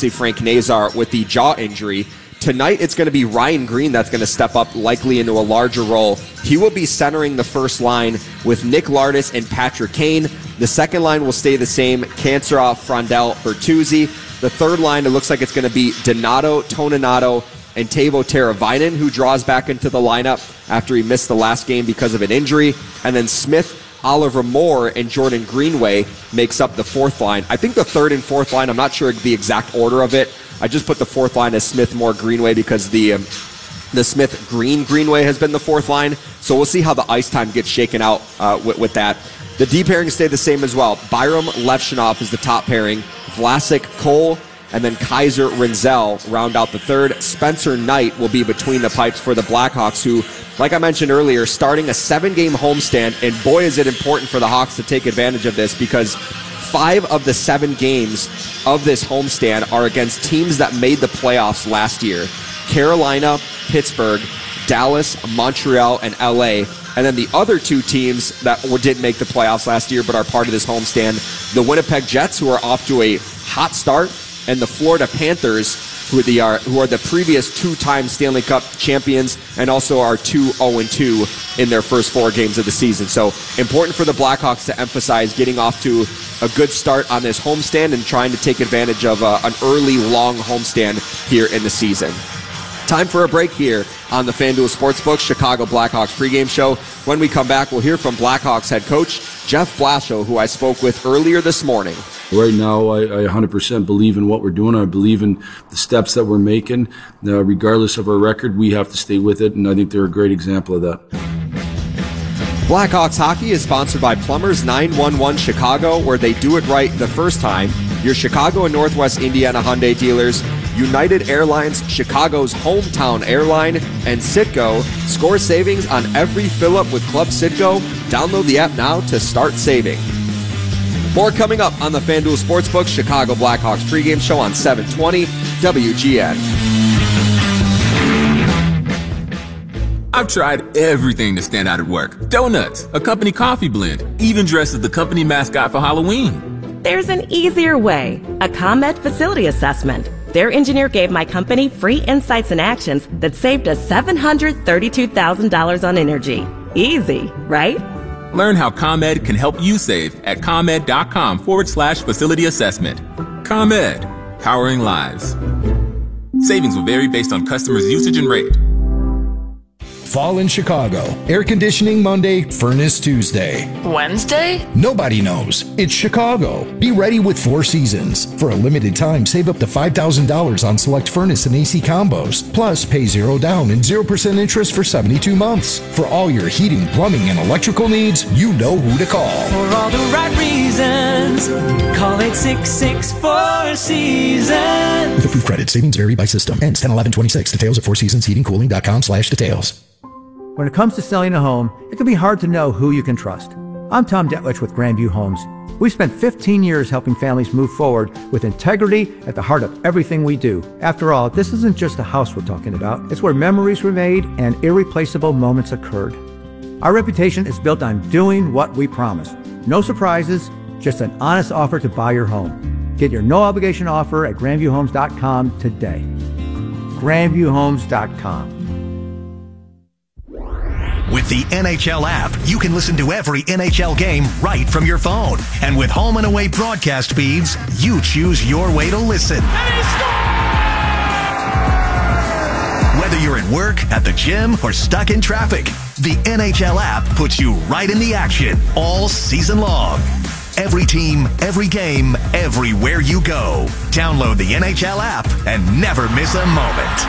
obviously Frank Nazar with the jaw injury. Tonight, it's going to be Ryan Green that's going to step up likely into a larger role. He will be centering the first line with Nick Lardis and Patrick Kane. The second line will stay the same, Kanserov, Frondell, Bertuzzi. The third line, it looks like it's going to be Donato, Toninato, and Teuvo Teravainen, who draws back into the lineup after he missed the last game because of an injury. And then Smith, Oliver Moore, and Jordan Greenway makes up the fourth line. I think the third and fourth line, I'm not sure the exact order of it. I just put the fourth line as Smith, Moore, Greenway because the Smith, Green, Greenway has been the fourth line. So we'll see how the ice time gets shaken out with that. The D pairings stay the same as well. Byram Levshunov is the top pairing. Vlasic, Cole, and then Kaiser, Rinzel round out the third. Spencer Knight will be between the pipes for the Blackhawks, who, like I mentioned earlier, starting a 7-game homestand, and boy is it important for the Hawks to take advantage of this because 5 of the 7 games of this homestand are against teams that made the playoffs last year. Carolina, Pittsburgh, Dallas, Montreal, and LA. And then the other 2 teams that didn't make the playoffs last year but are part of this homestand, the Winnipeg Jets, who are off to a hot start, and the Florida Panthers, who are the previous 2-time Stanley Cup champions and also are 2-0-2 in their first 4 games of the season. So important for the Blackhawks to emphasize getting off to a good start on this homestand and trying to take advantage of an early, long homestand here in the season. Time for a break here on the FanDuel Sportsbook Chicago Blackhawks pregame show. When we come back, we'll hear from Blackhawks head coach Jeff Blashill, who I spoke with earlier this morning. Right now, I 100% believe in what we're doing. I believe in the steps that we're making. Regardless of our record, we have to stay with it, and I think they're a great example of that. Blackhawks hockey is sponsored by Plumbers 911 Chicago, where they do it right the first time. Your Chicago and Northwest Indiana Hyundai dealers, United Airlines, Chicago's hometown airline, and Citgo. Score savings on every fill-up with Club Citgo. Download the app now to start saving. More coming up on the FanDuel Sportsbook Chicago Blackhawks pregame show on 720 WGN. I've tried everything to stand out at work. Donuts, a company coffee blend, even dressed as the company mascot for Halloween. There's an easier way, a ComEd facility assessment. Their engineer gave my company free insights and actions that saved us $732,000 on energy. Easy, right? Learn how ComEd can help you save at ComEd.com/facility assessment. ComEd, powering lives. Savings will vary based on customers' usage and rate. Fall in Chicago. Air conditioning Monday, furnace Tuesday. Wednesday? Nobody knows. It's Chicago. Be ready with 4 Seasons. For a limited time, save up to $5,000 on select furnace and AC combos. Plus, pay 0 down and 0% interest for 72 months. For all your heating, plumbing, and electrical needs, you know who to call. For all the right reasons, call 866-4Seasons. With approved credit, savings vary by system. Ends 10/11/26. Details at fourseasonsheatingcooling.com/details. When it comes to selling a home, it can be hard to know who you can trust. I'm Tom Detwich with Grandview Homes. We've spent 15 years helping families move forward with integrity at the heart of everything we do. After all, this isn't just a house we're talking about. It's where memories were made and irreplaceable moments occurred. Our reputation is built on doing what we promise. No surprises, just an honest offer to buy your home. Get your no-obligation offer at GrandviewHomes.com today. GrandviewHomes.com. With the NHL app, you can listen to every NHL game right from your phone. And with home and away broadcast feeds, you choose your way to listen. And he scores! Whether you're at work, at the gym, or stuck in traffic, the NHL app puts you right in the action all season long. Every team, every game, everywhere you go. Download the NHL app and never miss a moment.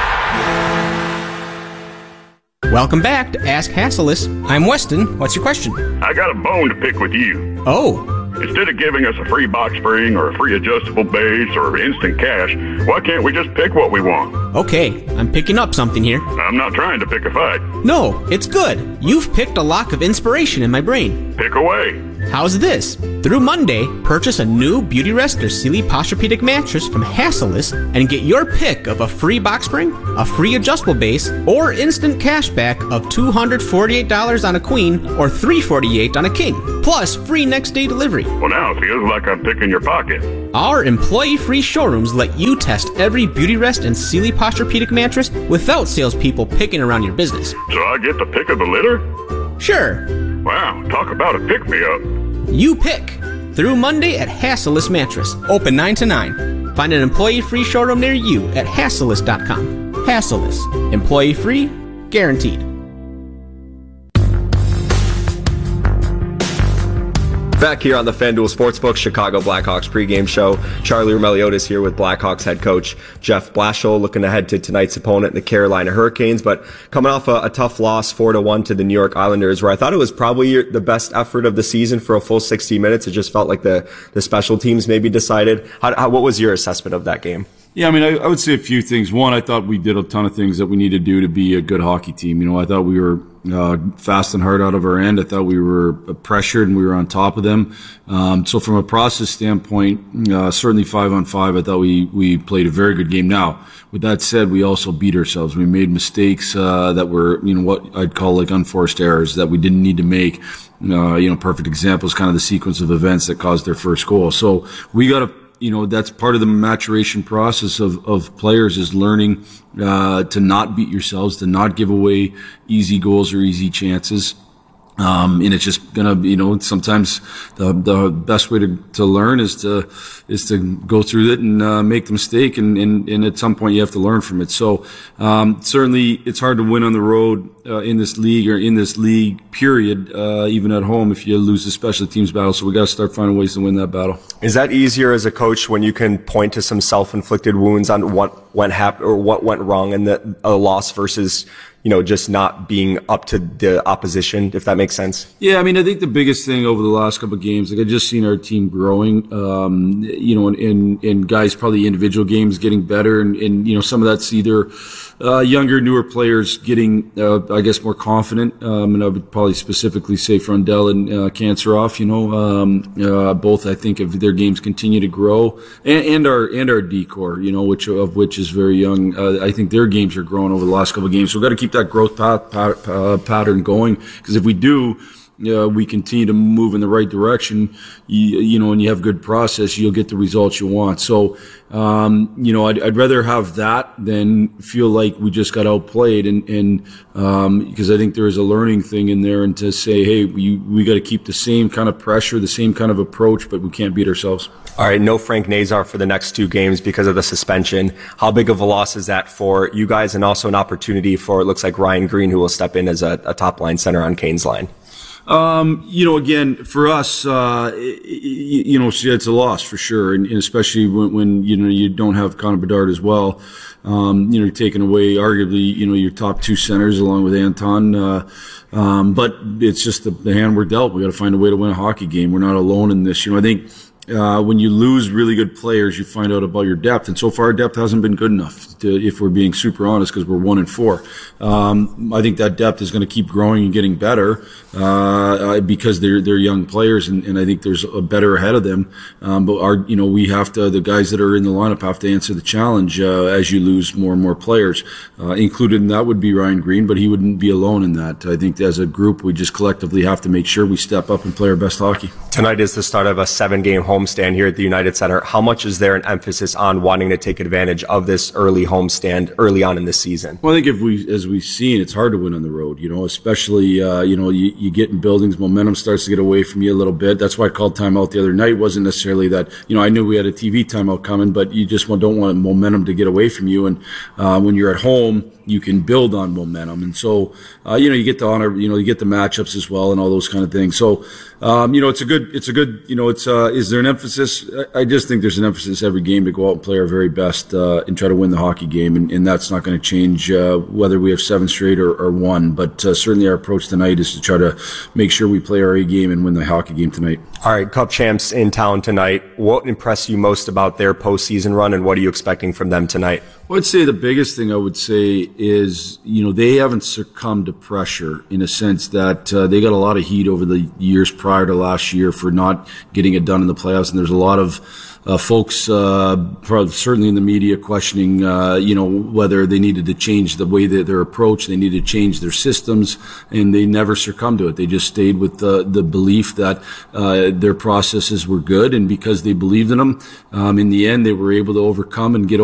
Welcome back to Ask Hasselus. I'm Weston. What's your question? I got a bone to pick with you. Oh. Instead of giving us a free box spring or a free adjustable base or instant cash, why can't we just pick what we want? Okay, I'm picking up something here. I'm not trying to pick a fight. No, it's good. You've picked a lock of inspiration in my brain. Pick away. How's this? Through Monday, purchase a new Beautyrest or Sealy Posturepedic mattress from Hassellus and get your pick of a free box spring, a free adjustable base, or instant cash back of $248 on a queen or $348 on a king, plus free next day delivery. Well, now it feels like I'm picking your pocket. Our employee-free showrooms let you test every Beautyrest and Sealy Posturepedic mattress without salespeople picking around your business. So I get the pick of the litter? Sure. Wow, talk about a pick-me-up. You pick. Through Monday at Hassellus Mattress. Open 9 to 9. Find an employee-free showroom near you at Hassellus.com. Hassellus. Employee-free, guaranteed. Back here on the FanDuel Sportsbook Chicago Blackhawks pregame show, Charlie Roumeliotis here with Blackhawks head coach Jeff Blashill, looking ahead to tonight's opponent, the Carolina Hurricanes, but coming off a tough loss 4-1 to the New York Islanders, where I thought it was probably the best effort of the season for a full 60 minutes. It just felt like the special teams maybe decided. What was your assessment of that game? Yeah, I mean, I would say a few things. One, I thought we did a ton of things that we need to do to be a good hockey team. You know, I thought we were fast and hard out of our end. I thought we were pressured and we were on top of them. So from a process standpoint, certainly 5-on-5, I thought we played a very good game. Now, with that said, we also beat ourselves. We made mistakes that were, what I'd call like unforced errors that we didn't need to make. Perfect example is kind of the sequence of events that caused their first goal. So we got to, that's part of the maturation process of players is learning to not beat yourselves, to not give away easy goals or easy chances. And it's just gonna, sometimes the best way to learn is to go through it and make the mistake, and at some point you have to learn from it. So certainly it's hard to win on the road in this league or in this league period, even at home if you lose the special teams battle. So we got to start finding ways to win that battle. Is that easier as a coach when you can point to some self-inflicted wounds on what went wrong in a loss versus just not being up to the opposition, if that makes sense? Yeah, I mean, I think the biggest thing over the last couple of games, like I just seen our team growing, and guys probably individual games getting better, and some of that's either younger, newer players getting, I guess, more confident, and I would probably specifically say Frondell and Kanserov, both I think if their games continue to grow, and our D-core, which is very young. I think their games are growing over the last couple of games. So we've got to keep that growth pattern going, because if we do, we continue to move in the right direction, and you have good process, you'll get the results you want. So, I'd rather have that than feel like we just got outplayed, and because I think there is a learning thing in there, and to say, hey, we got to keep the same kind of pressure, the same kind of approach, but we can't beat ourselves. All right, no Frank Nazar for the next 2 games because of the suspension. How big of a loss is that for you guys, and also an opportunity for, it looks like, Ryan Green, who will step in as a top-line center on Kane's line? Again, for us, it's a loss for sure. And especially when you don't have Connor Bedard as well. You're taking away arguably, your top 2 centers along with Anton. But it's just the hand we're dealt. We got to find a way to win a hockey game. We're not alone in this. I think, when you lose really good players, you find out about your depth. And so far, our depth hasn't been good enough, if we're being super honest, because we're 1-4. I think that depth is going to keep growing and getting better, because they're young players, and I think there's a better ahead of them. But we have to, the guys that are in the lineup have to answer the challenge, as you lose more and more players. Included in that would be Ryan Green, but he wouldn't be alone in that. I think as a group, we just collectively have to make sure we step up and play our best hockey. Tonight is the start of a 7-game homestand here at the United Center. How much is there an emphasis on wanting to take advantage of this early homestand early on in this season? Well, I think as we've seen, it's hard to win on the road, especially, you get in buildings, momentum starts to get away from you a little bit. That's why I called timeout the other night. It wasn't necessarily that, I knew we had a TV timeout coming, but you just don't want momentum to get away from you. And when you're at home, you can build on momentum. And so, you get the honor, you get the matchups as well and all those kind of things. So, is there an emphasis? I just think there's an emphasis every game to go out and play our very best, and try to win the hockey game. And that's not going to change, whether we have 7 straight or 1. But certainly our approach tonight is to try to make sure we play our A game and win the hockey game tonight. All right, Cup champs in town tonight. What impressed you most about their postseason run, and what are you expecting from them tonight? Well, I'd say the biggest thing I would say is, they haven't succumbed to pressure in a sense that they got a lot of heat over the years prior to last year for not getting it done in the playoffs. And there's a lot of folks, certainly in the media, questioning, whether they needed to change the way that their approach, they needed to change their systems, and they never succumbed to it. They just stayed with the belief that their processes were good, and because they believed in them, in the end, they were able to overcome and get